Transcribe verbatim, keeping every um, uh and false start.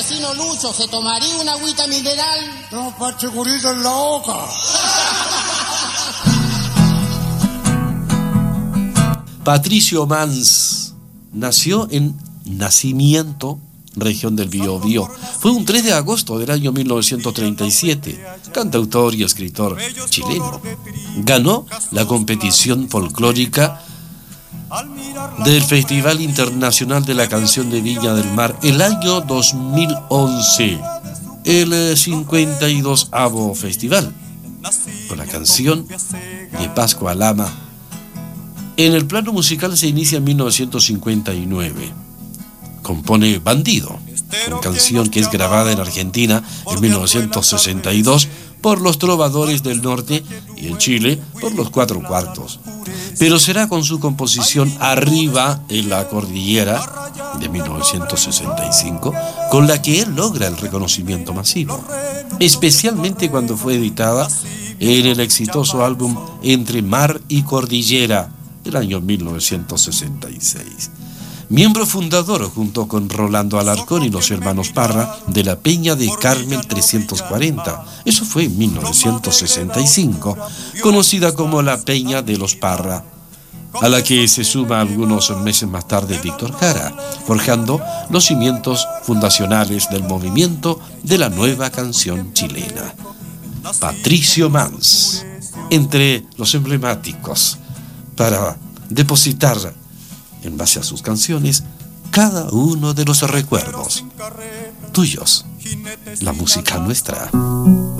vecino Lucho, ¿se tomaría una agüita mineral? No, pachecurita en la boca. Patricio Mans nació en Nacimiento, región del Biobío. Fue un tres de agosto del año mil novecientos treinta y siete, cantautor y escritor chileno. Ganó la competición folclórica del Festival Internacional de la Canción de Viña del Mar el año dos mil once, el cincuenta y doceavo festival, con la canción de Pascua Lama. En el plano musical se inicia en mil novecientos cincuenta y nueve. Compone Bandido, una canción que es grabada en Argentina en mil novecientos sesenta y dos por los Trovadores del Norte y en Chile por los Cuatro Cuartos. Pero será con su composición Arriba en la Cordillera de mil novecientos sesenta y cinco con la que él logra el reconocimiento masivo, especialmente cuando fue editada en el exitoso álbum Entre Mar y Cordillera del año mil novecientos sesenta y seis. Miembro fundador, junto con Rolando Alarcón y los hermanos Parra, de la Peña de Carmel trescientos cuarenta. Eso fue en mil novecientos sesenta y cinco, conocida como la Peña de los Parra, a la que se suma algunos meses más tarde Víctor Jara, forjando los cimientos fundacionales del movimiento de la nueva canción chilena. Patricio Mans, entre los emblemáticos, para depositar en base a sus canciones cada uno de los recuerdos tuyos, la música nuestra.